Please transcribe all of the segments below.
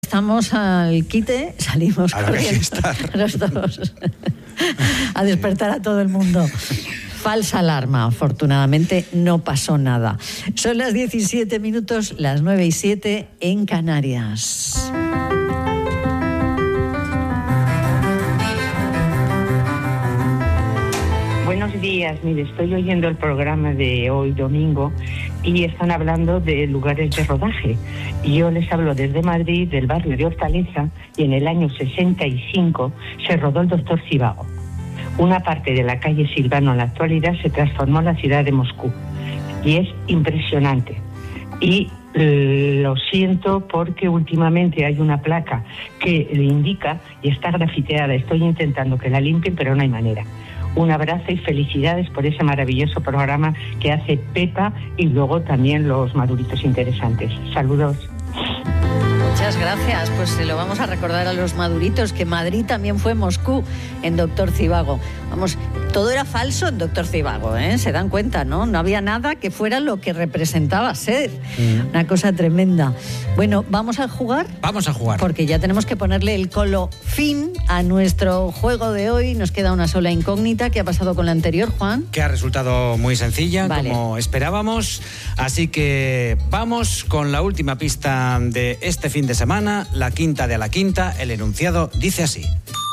estamos al quite, salimos a corriendo los dos a despertar a todo el mundo. Falsa alarma, afortunadamente no pasó nada. Son las 17 minutos, las 9:07 en Canarias. Buenos días, mire, estoy oyendo el programa de hoy domingo y están hablando de lugares de rodaje. Y yo les hablo desde Madrid, del barrio de Hortaleza, y en el año 65 se rodó El Doctor Zhivago. Una parte de la calle Silvano en la actualidad se transformó en la ciudad de Moscú y es impresionante. Y lo siento porque últimamente hay una placa que le indica y está grafiteada. Estoy intentando que la limpien, pero no hay manera. Un abrazo y felicidades por ese maravilloso programa que hace Pepa y luego también los maduritos interesantes. Saludos. Muchas gracias, pues se lo vamos a recordar a los maduritos, que Madrid también fue Moscú en Doctor Zhivago. Vamos, todo era falso en Doctor Zhivago, ¿eh? Se dan cuenta, ¿no? No había nada que fuera lo que representaba ser. Una cosa tremenda. Bueno, ¿vamos a jugar? Vamos a jugar. Porque ya tenemos que ponerle el fin a nuestro juego de hoy. Nos queda una sola incógnita. ¿Qué ha pasado con la anterior, Juan? Que ha resultado muy sencilla, como esperábamos. Así que vamos con la última pista de este fin de semana, la quinta de a la quinta. El enunciado dice así: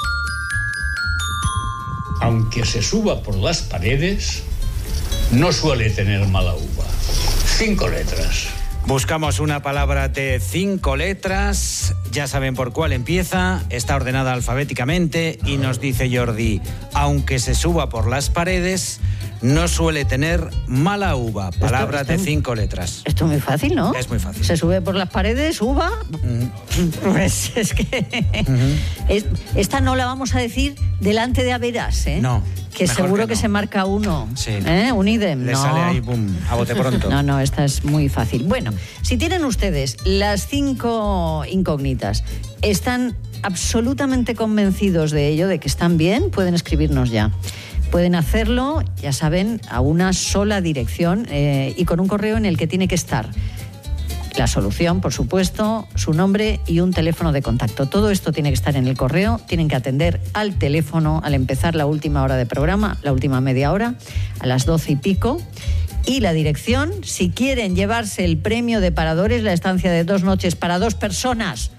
aunque se suba por las paredes, no suele tener mala uva. 5 letras. Buscamos una palabra de 5 letras. Ya saben por cuál empieza. Está ordenada alfabéticamente y nos dice Jordi: aunque se suba por las paredes, no suele tener mala uva. Palabra de 5 letras. Esto es muy fácil, ¿no? Es muy fácil. Se sube por las paredes, uva. Pues es que esta no la vamos a decir delante de Averas, ¿eh? No. Que seguro que se marca uno. Sí. Un idem. Le sale ahí, boom, a bote pronto. No, esta es muy fácil. Bueno, si tienen ustedes las 5 incógnitas, están absolutamente convencidos de ello, de que están bien, pueden escribirnos ya. Pueden hacerlo, ya saben, a una sola dirección y con un correo en el que tiene que estar la solución, por supuesto, su nombre y un teléfono de contacto. Todo esto tiene que estar en el correo, tienen que atender al teléfono al empezar la última hora de programa, la última media hora, a las 12 y pico. Y la dirección, si quieren llevarse el premio de Paradores, la estancia de 2 noches para 2 personas.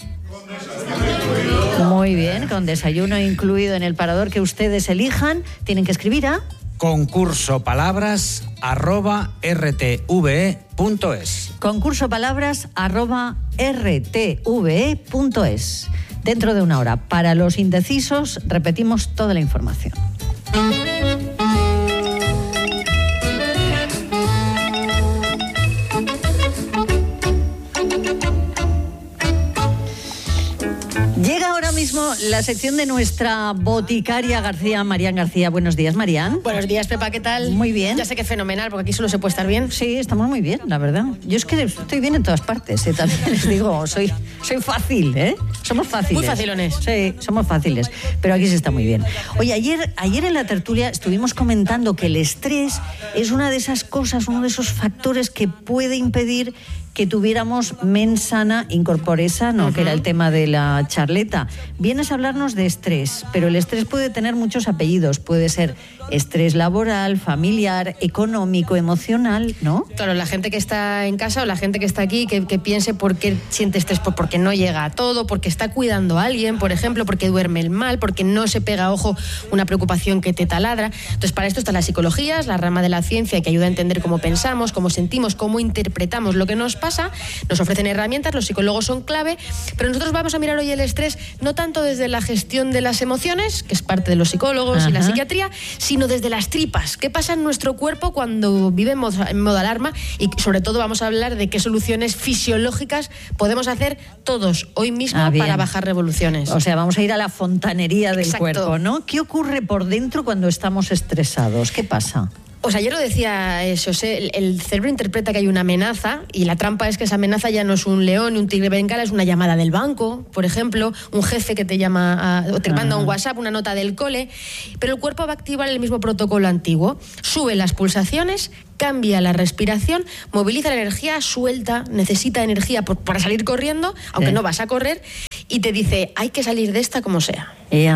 Muy bien, con desayuno incluido en el parador que ustedes elijan, tienen que escribir a concursopalabras@rtve.es. concursopalabras@rtve.es. Dentro de una hora. Para los indecisos, repetimos toda la información. Llega ahora mismo la sección de nuestra boticaria García, Marian García. Buenos días, Marian. Buenos días, Pepa, ¿qué tal? Muy bien. Ya sé que fenomenal, porque aquí solo se puede estar bien. Sí, estamos muy bien, la verdad. Yo es que estoy bien en todas partes, ¿eh? También les digo, soy fácil, ¿eh? Somos fáciles. Muy facilones. Sí, somos fáciles, pero aquí se está muy bien. Oye, ayer en la tertulia estuvimos comentando que el estrés es una de esas cosas, uno de esos factores que puede impedir que tuviéramos mens sana in corpore sano, que era el tema de la charleta. Vienes a hablarnos de estrés, pero el estrés puede tener muchos apellidos. Puede ser estrés laboral, familiar, económico, emocional, ¿no? Claro, la gente que está en casa o la gente que está aquí, que piense por qué siente estrés, porque no llega a todo, porque está cuidando a alguien, por ejemplo, porque duerme mal, porque no se pega, ojo, una preocupación que te taladra. Entonces, para esto está la psicología, es la rama de la ciencia que ayuda a entender cómo pensamos, cómo sentimos, cómo interpretamos lo que nos pasa. Nos ofrecen herramientas, los psicólogos son clave, pero nosotros vamos a mirar hoy el estrés no tanto desde la gestión de las emociones, que es parte de los psicólogos y la psiquiatría, sino desde las tripas. ¿Qué pasa en nuestro cuerpo cuando vive en modo alarma? Y sobre todo vamos a hablar de qué soluciones fisiológicas podemos hacer todos hoy mismo para bajar revoluciones. O sea, vamos a ir a la fontanería del Exacto. cuerpo, ¿no? ¿Qué ocurre por dentro cuando estamos estresados? ¿Qué pasa? Pues ayer lo decía José, el cerebro interpreta que hay una amenaza y la trampa es que esa amenaza ya no es un león ni un tigre bengala, es una llamada del banco, por ejemplo, un jefe que te llama o te manda un WhatsApp, una nota del cole, pero el cuerpo va a activar el mismo protocolo antiguo, sube las pulsaciones, cambia la respiración, moviliza la energía, suelta, necesita energía para salir corriendo, aunque no vas a correr, y te dice, hay que salir de esta como sea.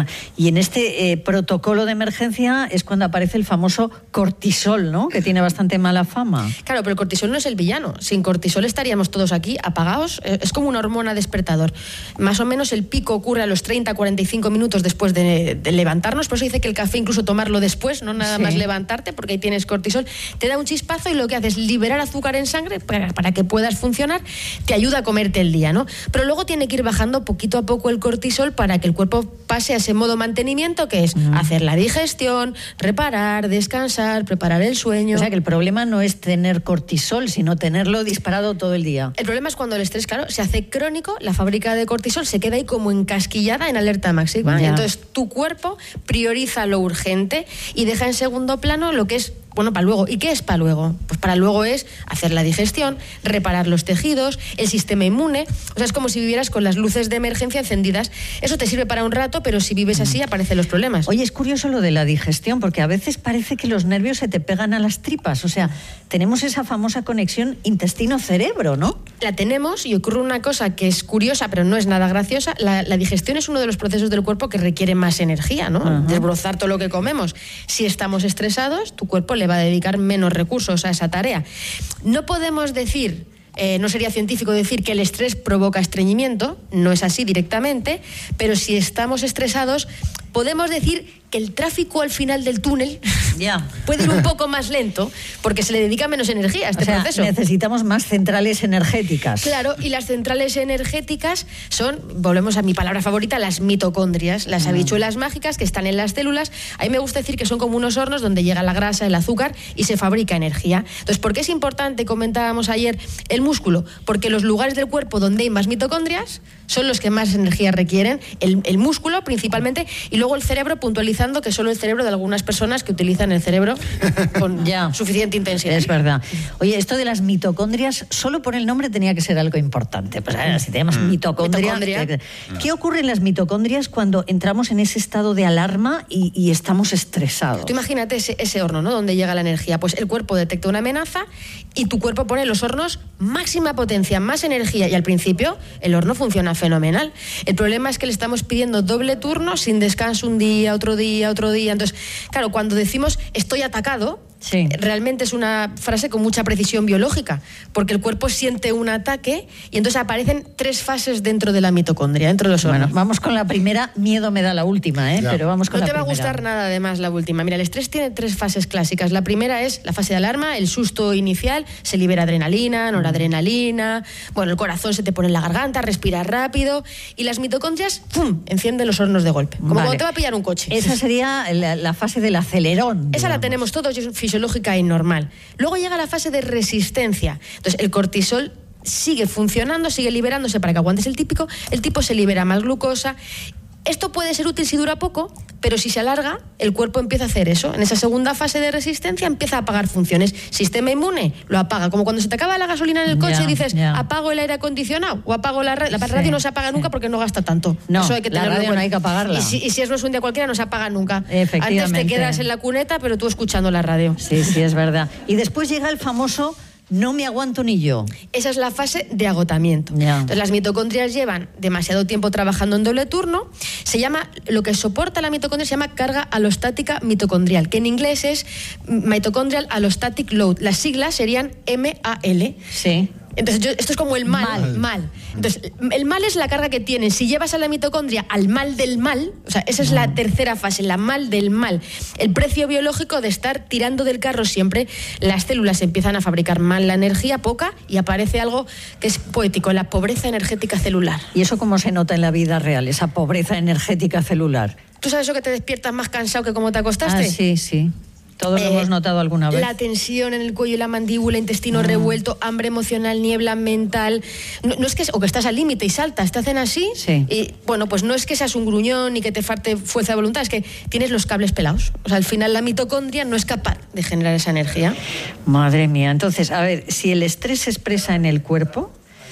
Y en este protocolo de emergencia es cuando aparece el famoso cortisol, ¿no? Que tiene bastante mala fama. Claro, pero el cortisol no es el villano. Sin cortisol estaríamos todos aquí apagados. Es como una hormona despertador. Más o menos el pico ocurre a los 30-45 minutos después de levantarnos. Por eso dice que el café incluso tomarlo después, no nada más levantarte, porque ahí tienes cortisol. Te da un chispazo y lo que hace es liberar azúcar en sangre para que puedas funcionar. Te ayuda a comerte el día, ¿no? Pero luego tiene que ir bajando poquito a poco el cortisol para que el cuerpo pase a ese modo mantenimiento, que es hacer la digestión, reparar, descansar, preparar el sueño. O sea que el problema no es tener cortisol, sino tenerlo disparado todo el día. El problema es cuando el estrés, claro, se hace crónico, la fábrica de cortisol se queda ahí como encasquillada en alerta máxima. Entonces tu cuerpo prioriza lo urgente y deja en segundo plano lo que es bueno, para luego. ¿Y qué es para luego? Pues para luego es hacer la digestión, reparar los tejidos, el sistema inmune. O sea, es como si vivieras con las luces de emergencia encendidas. Eso te sirve para un rato, pero si vives así aparecen los problemas. Oye, es curioso lo de la digestión, porque a veces parece que los nervios se te pegan a las tripas. O sea, tenemos esa famosa conexión intestino-cerebro, ¿no? La tenemos y ocurre una cosa que es curiosa, pero no es nada graciosa. La digestión es uno de los procesos del cuerpo que requiere más energía, ¿no? Desbrozar todo lo que comemos. Si estamos estresados, tu cuerpo le va a dedicar menos recursos a esa tarea. No podemos decir, no sería científico decir que el estrés provoca estreñimiento, no es así directamente, pero si estamos estresados, podemos decir que el tráfico al final del túnel puede ir un poco más lento porque se le dedica menos energía a este proceso. Necesitamos más centrales energéticas. Claro, y las centrales energéticas son, volvemos a mi palabra favorita, las mitocondrias, las habichuelas mágicas que están en las células. A mí me gusta decir que son como unos hornos donde llega la grasa, el azúcar y se fabrica energía. Entonces, ¿por qué es importante, comentábamos ayer, el músculo? Porque los lugares del cuerpo donde hay más mitocondrias son los que más energía requieren, el músculo principalmente, y luego el cerebro, puntualizando que solo el cerebro de algunas personas que utilizan el cerebro con suficiente intensidad. Es verdad. Oye, esto de las mitocondrias, solo por el nombre tenía que ser algo importante. Pues si tenemos mitocondria. ¿Qué ocurre en las mitocondrias cuando entramos en ese estado de alarma y estamos estresados? Tú imagínate ese horno, ¿no? Donde llega la energía. Pues el cuerpo detecta una amenaza y tu cuerpo pone los hornos máxima potencia, más energía, y al principio el horno funciona fenomenal. El problema es que le estamos pidiendo doble turno sin descanso, un día, otro día. Entonces, claro, cuando decimos estoy atacado, realmente es una frase con mucha precisión biológica, porque el cuerpo siente un ataque y entonces aparecen 3 fases dentro de la mitocondria, dentro de los órganos. Bueno, vamos con la primera, miedo me da la última, pero vamos con la primera. No te va a gustar nada además la última. Mira, el estrés tiene 3 fases clásicas. La primera es la fase de alarma, el susto inicial, se libera adrenalina, noradrenalina, bueno, el corazón se te pone en la garganta, respiras rápido y las mitocondrias, ¡pum!, encienden los hornos de golpe, como cuando te va a pillar un coche. Esa sería la fase del acelerón. Esa la tenemos todos, es fisiológica y normal. Luego llega la fase de resistencia. Entonces, el cortisol sigue funcionando, sigue liberándose para que aguantes el tipo se libera más glucosa. Esto puede ser útil si dura poco, pero si se alarga, el cuerpo empieza a hacer eso. En esa segunda fase de resistencia empieza a apagar funciones. Sistema inmune lo apaga. Como cuando se te acaba la gasolina en el coche y dices, apago el aire acondicionado o apago la radio. La radio no se apaga nunca porque no gasta tanto. No, eso hay que la radio no hay que apagarla. Y si no es un día cualquiera, no se apaga nunca. Efectivamente. Antes te quedas en la cuneta, pero tú escuchando la radio. Sí, es verdad. Y después llega el famoso no me aguanto ni yo. Esa es la fase de agotamiento. Entonces, las mitocondrias llevan demasiado tiempo trabajando en doble turno. Se llama, lo que soporta la mitocondria se llama carga alostática mitocondrial, que en inglés es Mitochondrial Allostatic Load. Las siglas serían MAL. Sí. Entonces, esto es como el mal. Entonces, el mal es la carga que tienes. Si llevas a la mitocondria al mal del mal, o sea, esa es la tercera fase, la mal del mal. El precio biológico de estar tirando del carro siempre, las células empiezan a fabricar mal la energía, poca, y aparece algo que es poético, la pobreza energética celular. ¿Y eso cómo se nota en la vida real, esa pobreza energética celular? ¿Tú sabes eso que te despiertas más cansado que como te acostaste? Sí. Todos lo hemos notado alguna vez. La tensión en el cuello y la mandíbula, intestino revuelto, hambre emocional, niebla mental. No es que, o que estás al límite y saltas, te hacen así. Sí. Y bueno, pues no es que seas un gruñón ni que te falte fuerza de voluntad, es que tienes los cables pelados. O sea, al final la mitocondria no es capaz de generar esa energía. Madre mía. Entonces, a ver, si el estrés se expresa en el cuerpo,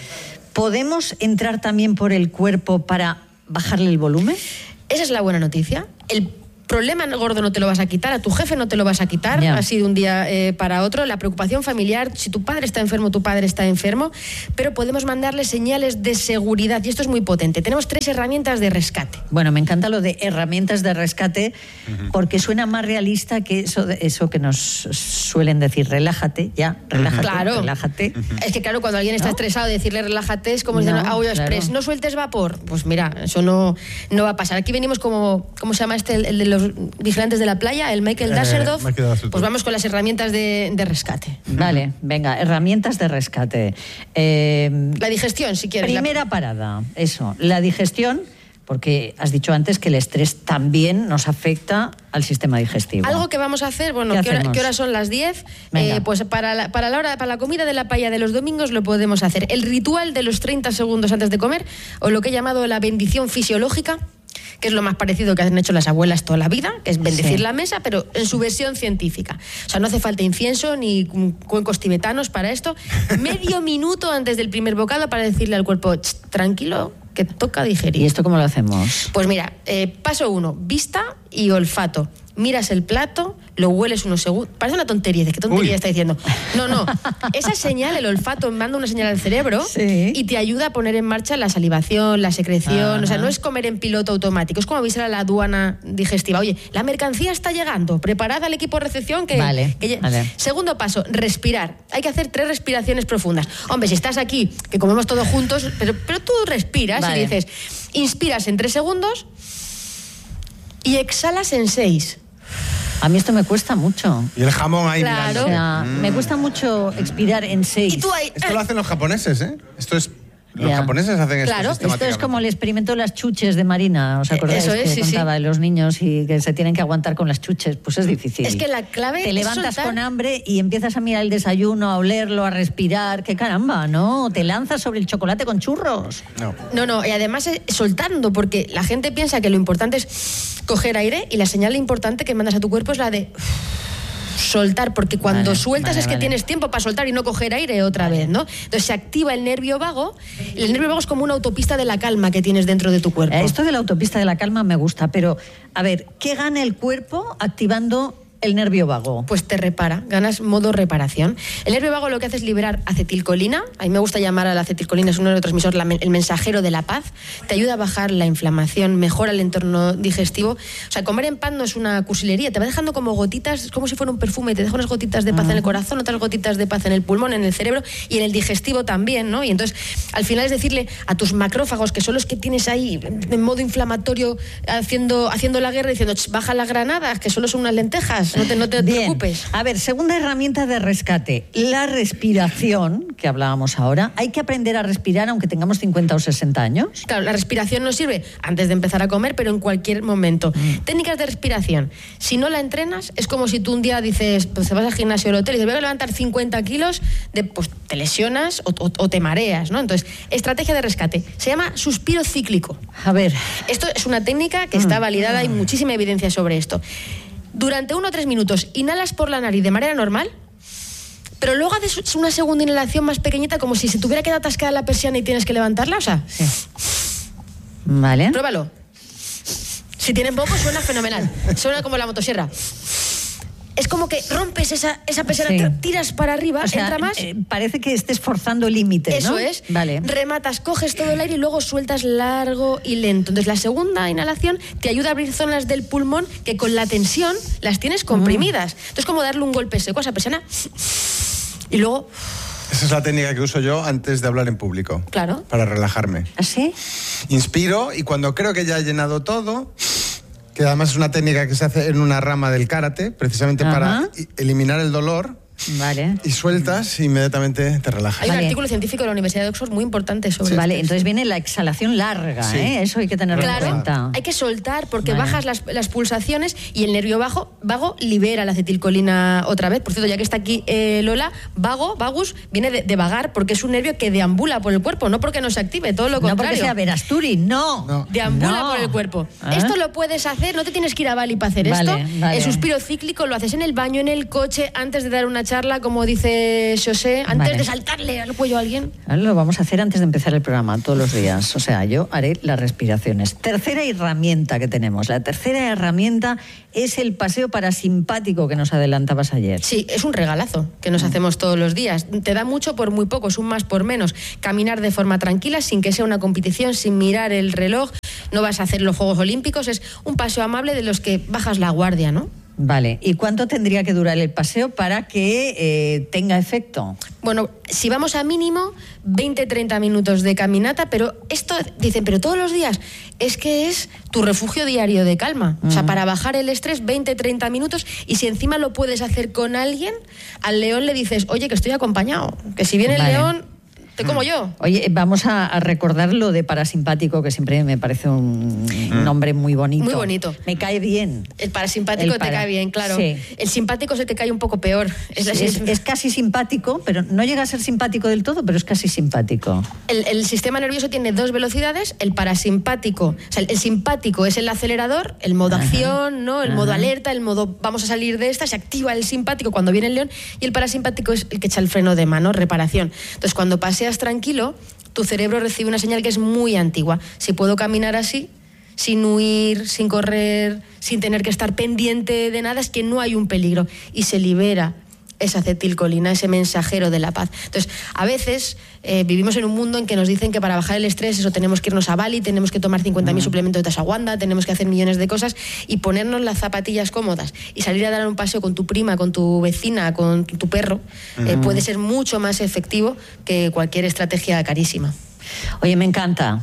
¿podemos entrar también por el cuerpo para bajarle el volumen? Esa es la buena noticia. El problema gordo no te lo vas a quitar, a tu jefe no te lo vas a quitar, así de un día para otro. La preocupación familiar, si tu padre está enfermo, tu padre está enfermo, pero podemos mandarle señales de seguridad y esto es muy potente. Tenemos 3 herramientas de rescate. Bueno, me encanta lo de herramientas de rescate porque suena más realista que eso que nos suelen decir, relájate, relájate, claro. Relájate. Es que claro, cuando alguien está estresado, decirle relájate es como diciendo, express, no sueltes vapor. Pues mira, eso no va a pasar. Aquí venimos ¿cómo se llama el de los vigilantes de la playa? El Michael Dasserdoff. Pues vamos con las herramientas de rescate. Vale, venga, herramientas de rescate. La digestión, si quieres. Primera parada, eso, la digestión, porque has dicho antes que el estrés también nos afecta al sistema digestivo. Algo que vamos a hacer, bueno, ¿qué hora son las 10? Pues para la comida de la paella de los domingos lo podemos hacer. El ritual de los 30 segundos antes de comer, o lo que he llamado la bendición fisiológica, que es lo más parecido que han hecho las abuelas toda la vida, que es bendecir la mesa, pero en su versión científica. O sea, no hace falta incienso ni cuencos tibetanos para esto. Medio minuto antes del primer bocado para decirle al cuerpo, tranquilo, que toca digerir. ¿Y esto cómo lo hacemos? Pues mira, paso 1, vista y olfato. Miras el plato, lo hueles unos segundos. Parece una tontería, ¿de qué tontería está diciendo? No. Esa señal, el olfato, manda una señal al cerebro y te ayuda a poner en marcha la salivación, la secreción. O sea, no es comer en piloto automático, es como avisar a la aduana digestiva. Oye, la mercancía está llegando, preparad al equipo de recepción que... Vale. Segundo paso, respirar. Hay que hacer 3 respiraciones profundas. Hombre, si estás aquí, que comemos todos juntos, pero tú respiras y dices, inspiras en 3 segundos y exhalas en 6. A mí esto me cuesta mucho. Y el jamón ahí claro. mirando. Me cuesta mucho expirar en 6. Y tú ahí, Esto lo hacen los japoneses, ¿eh? Los japoneses hacen esto sistemáticamente. Esto es como el experimento de las chuches de Marina, ¿os acordáis? Eso es, que contaba de los niños y que se tienen que aguantar con las chuches? Pues es difícil. Es que la clave te levantas es soltar. con hambre y empiezas a mirar el desayuno, a olerlo, a respirar. ¡Qué caramba!, ¿no? Te lanzas sobre el chocolate con churros. No, y además soltando, porque la gente piensa que lo importante es coger aire y la señal importante que mandas a tu cuerpo es la de... soltar, porque cuando sueltas es que tienes tiempo para soltar y no coger aire otra vez, ¿no? Entonces se activa el nervio vago. El nervio vago es como una autopista de la calma que tienes dentro de tu cuerpo. Esto de la autopista de la calma me gusta, pero a ver, ¿qué gana el cuerpo activando el nervio vago? Pues te repara, ganas modo reparación. El nervio vago lo que hace es liberar acetilcolina. A mí me gusta llamar a la acetilcolina, es un neurotransmisor, el mensajero de la paz. Te ayuda a bajar la inflamación, mejora el entorno digestivo. O sea, comer en pan no es una cursilería, te va dejando como gotitas, como si fuera un perfume, te deja unas gotitas de paz en el corazón, otras gotitas de paz en el pulmón, en el cerebro y en el digestivo también, ¿no? Y entonces, al final es decirle a tus macrófagos, que son los que tienes ahí en modo inflamatorio haciendo la guerra, diciendo, baja las granadas, que solo son unas lentejas. No te preocupes. A ver, segunda herramienta de rescate, la respiración, que hablábamos ahora. ¿Hay que aprender a respirar aunque tengamos 50 o 60 años? Claro, la respiración nos sirve antes de empezar a comer, pero en cualquier momento. Técnicas de respiración. Si no la entrenas, es como si tú un día dices, pues te vas al gimnasio o al hotel y dices, voy a levantar 50 kilos, pues te lesionas o te mareas, ¿no? Entonces, estrategia de rescate. Se llama suspiro cíclico. A ver. Esto es una técnica que está validada, hay muchísima evidencia sobre esto. Durante 1 o 3 minutos inhalas por la nariz de manera normal, pero luego haces una segunda inhalación más pequeñita, como si se te hubiera quedado atascada la persiana y tienes que levantarla, o sea... Sí. Vale. Pruébalo. Si tienes poco, suena fenomenal. Suena como la motosierra. Es como que rompes esa persiana, tiras para arriba, entra más. Parece que estés forzando el límite, ¿no? Eso es. Vale. Rematas, coges todo el aire y luego sueltas largo y lento. Entonces la segunda inhalación te ayuda a abrir zonas del pulmón que con la tensión las tienes comprimidas. Entonces es como darle un golpe seco a esa persiana y luego... Esa es la técnica que uso yo antes de hablar en público. Claro. Para relajarme. ¿Así? Inspiro y cuando creo que ya he llenado todo... que además es una técnica que se hace en una rama del karate, precisamente para eliminar el dolor. Vale. Y sueltas y inmediatamente te relajas. Hay un artículo científico de la Universidad de Oxford muy importante sobre Vale, entonces viene la exhalación larga, Sí. Eso hay que tenerlo en cuenta. Claro, hay que soltar porque bajas las pulsaciones y el nervio vago libera la acetilcolina otra vez. Por cierto, ya que está aquí Lola, vagus, viene de vagar porque es un nervio que deambula por el cuerpo, no porque no se active, todo lo contrario. No porque sea Verasturi, no. Deambula por el cuerpo. Esto lo puedes hacer, no te tienes que ir a Bali para hacer esto. Vale. El suspiro cíclico lo haces en el baño, en el coche, antes de dar una charla, saltarla, como dice José, antes Vale. de saltarle al cuello a alguien. Ahora lo vamos a hacer antes de empezar el programa, todos los días. O sea, yo haré las respiraciones. Tercera herramienta que tenemos. La tercera herramienta es el paseo parasimpático que nos adelantabas ayer. Sí, es un regalazo que nos hacemos todos los días. Te da mucho por muy poco, es un más por menos. Caminar de forma tranquila, sin que sea una competición, sin mirar el reloj. No vas a hacer los Juegos Olímpicos, es un paseo amable de los que bajas la guardia, ¿no? Vale, ¿y cuánto tendría que durar el paseo para que tenga efecto? Bueno, si vamos a mínimo 20-30 minutos de caminata, pero esto, dicen, pero todos los días, es que es tu refugio diario de calma. O sea, para bajar el estrés, 20-30 minutos, y si encima lo puedes hacer con alguien, al león le dices, oye, que estoy acompañado, que si viene Vale. el león, te como yo. Oye, vamos a recordar lo de parasimpático, que siempre me parece un nombre muy bonito. Muy bonito. Me cae bien. El parasimpático te cae bien, claro. Sí. El simpático es el que cae un poco peor. Es casi simpático, pero no llega a ser simpático del todo, pero es casi simpático. El sistema nervioso tiene dos velocidades, el parasimpático, o sea, el simpático es el acelerador, el modo acción, ¿no? El modo alerta, el modo vamos a salir de esta, se activa el simpático cuando viene el león, y el parasimpático es el que echa el freno de mano, reparación. Entonces, cuando paseas tranquilo, tu cerebro recibe una señal que es muy antigua. Si puedo caminar así, sin huir, sin correr, sin tener que estar pendiente de nada, es que no hay un peligro, y se libera esa acetilcolina, ese mensajero de la paz. Entonces, a veces vivimos en un mundo en que nos dicen que para bajar el estrés eso tenemos que irnos a Bali, tenemos que tomar 50.000 suplementos de ashwagandha, tenemos que hacer millones de cosas, y ponernos las zapatillas cómodas y salir a dar un paseo con tu prima, con tu vecina, con tu perro, puede ser mucho más efectivo que cualquier estrategia carísima. Oye, me encanta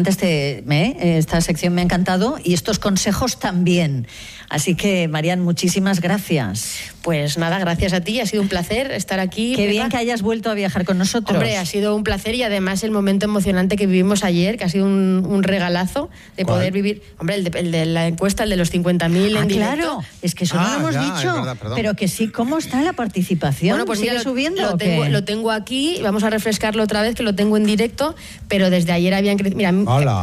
esta sección, me ha encantado, y estos consejos también. Así que, Marian, muchísimas gracias. Pues nada, gracias a ti, ha sido un placer estar aquí. Qué Pepa. bien que hayas vuelto a viajar con nosotros. Hombre, ha sido un placer, y además el momento emocionante que vivimos ayer, que ha sido un regalazo de ¿Cuál? poder vivir. Hombre, el de la encuesta, el de los 50.000 en directo. Claro, es que eso no lo hemos ya, dicho. es verdad, perdón. Pero que sí, ¿cómo está la participación? Bueno, pues ¿Sigue mira, subiendo? lo o qué? lo tengo aquí, vamos a refrescarlo otra vez, que lo tengo en directo, pero desde ayer habían crecido. Mira, Hola.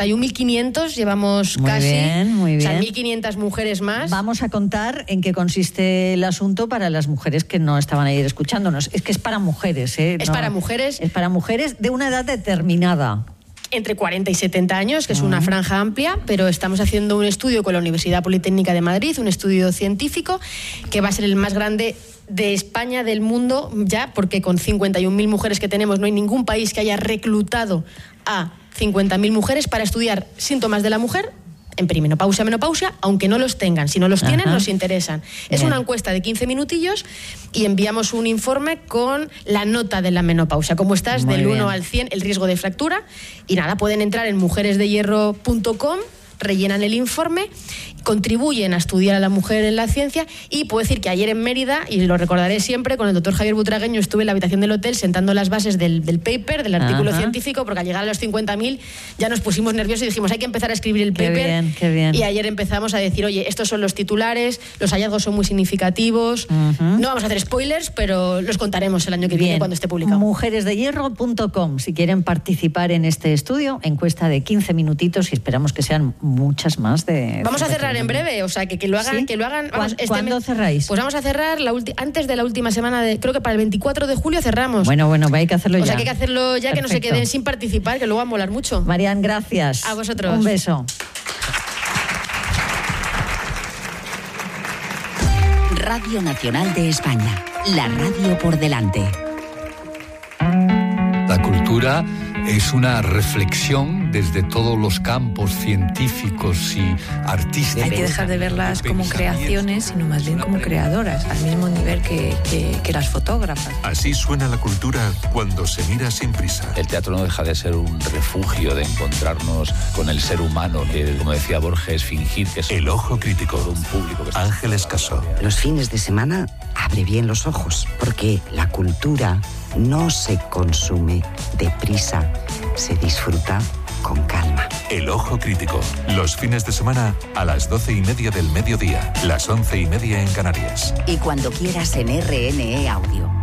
51.500 llevamos Muy casi. bien, muy O sea, bien. 1.500 mujeres más. Vamos a contar en qué consiste el asunto para las mujeres que no estaban ayer escuchándonos. Es que es para mujeres, ¿eh? Es para mujeres. Es para mujeres de una edad determinada. Entre 40 y 70 años, que es una franja amplia, pero estamos haciendo un estudio con la Universidad Politécnica de Madrid, un estudio científico, que va a ser el más grande de España, del mundo, ya, porque con 51.000 mujeres que tenemos no hay ningún país que haya reclutado a 50.000 mujeres para estudiar síntomas de la mujer en perimenopausia, menopausia, aunque no los tengan. Si no los tienen, Ajá. nos interesan. Es Bien. una encuesta de 15 minutillos y enviamos un informe con la nota de la menopausia. ¿Cómo estás? Muy Del 1 bien. al 100, el riesgo de fractura. Y nada, pueden entrar en mujeresdehierro.com, rellenan el informe, contribuyen a estudiar a la mujer en la ciencia, y puedo decir que ayer en Mérida, y lo recordaré siempre, con el doctor Javier Butragueño estuve en la habitación del hotel sentando las bases del paper, del artículo Ajá. científico, porque al llegar a los 50.000 ya nos pusimos nerviosos y dijimos, hay que empezar a escribir el Qué paper. bien, qué bien. Y ayer empezamos a decir, oye, estos son los titulares, los hallazgos son muy significativos, no vamos a hacer spoilers, pero los contaremos el año que viene cuando esté publicado. Mujeresdehierro.com, si quieren participar en este estudio, encuesta de 15 minutitos, y esperamos que sean muchas más de... Vamos a cerrar en breve, o sea, que lo hagan. ¿Sí? Que lo hagan vamos, ¿Cuándo mes. cerráis? Pues vamos a cerrar antes de la última semana, creo que para el 24 de julio cerramos. Bueno, hay que hacerlo ya. o sea, que hay que hacerlo ya, que no se Perfecto. queden sin participar, que luego va a molar mucho. Marian, gracias. A vosotros. Un beso. Radio Nacional de España, la radio por delante. La cultura es una reflexión desde todos los campos científicos y artísticos. Hay que dejar de verlas como creaciones, sino más bien como creadoras, al mismo nivel que las fotógrafas. Así suena la cultura cuando se mira sin prisa. El teatro no deja de ser un refugio de encontrarnos con el ser humano, que, como decía Borges, fingir que es El ojo crítico. un público. Que Ángeles Casó. Los fines de semana abre bien los ojos, porque la cultura no se consume deprisa, se disfruta con calma. El ojo crítico. Los fines de semana a las 12:30 del mediodía, las 11:30 en Canarias. Y cuando quieras en RNE Audio.